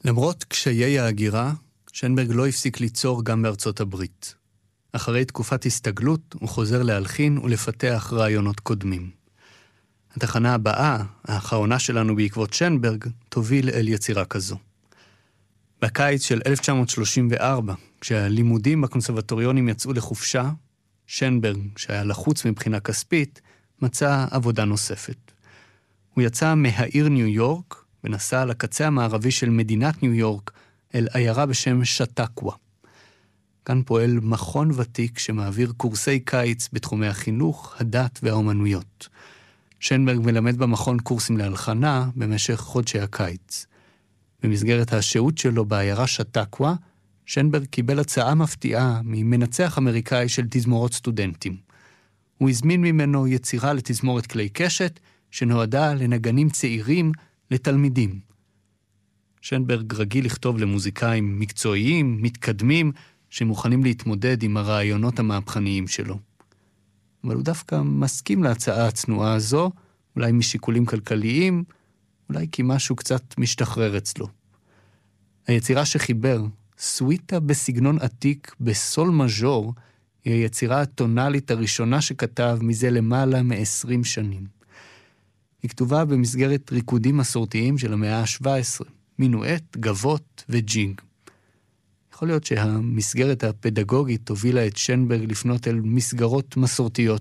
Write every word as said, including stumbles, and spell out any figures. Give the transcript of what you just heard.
למרות קשיי ההגירה, שנברג לא הפסיק ליצור גם בארצות הברית. אחרי תקופת הסתגלות, הוא חוזר להלחין ולפתח רעיונות קודמים. התחנה הבאה, האחרונה שלנו בעקבות שנברג, תוביל אל יצירה כזו. בקיץ של אלף תשע מאות שלושים וארבע, כשהלימודים בקונסרבטוריונים יצאו לחופשה, שנברג, שהיה לחוץ מבחינה כספית, מצא עבודה נוספת. הוא יצא מהעיר ניו יורק, ונסע לקצה המערבי של מדינת ניו יורק, אל עיירה בשם שטקווה. כאן פועל מכון ותיק שמעביר קורסי קיץ בתחומי החינוך, הדת והאומנויות. שנברג מלמד במכון קורסים להלחנה במשך חודשי הקיץ. במסגרת השהות שלו בעיירה שטקווה, שנברג קיבל הצעה מפתיעה ממנצח אמריקאי של תזמורות סטודנטים. הוא הזמין ממנו יצירה לתזמורת כלי קשת, שנועדה לנגנים צעירים לתלמידים. שנברג רגיל לכתוב למוזיקאים מקצועיים, מתקדמים, שמוכנים להתמודד עם הרעיונות המהפכניים שלו. אבל הוא דווקא מסכים להצעה הצנועה הזו, אולי משיקולים כלכליים, אולי כי משהו קצת משתחרר אצלו. היצירה שחיבר, סוויטה בסגנון עתיק בסול מז'ור, היא היצירה הטונלית הראשונה שכתב מזה למעלה מ-עשרים שנים. היא כתובה במסגרת ריקודים מסורתיים של המאה ה-שבע עשרה, מינואט, גבות וג'ינג. יכול להיות שהמסגרת הפדגוגית הובילה את שנברג לפנות אל מסגרות מסורתיות